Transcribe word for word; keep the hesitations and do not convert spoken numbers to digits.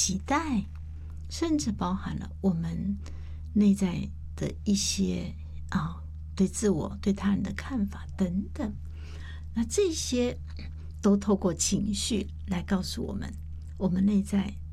期待，甚至包含了我们内在的一些啊对自我、对他人的看法等等。那这些都透过情绪来告诉我们，我们内在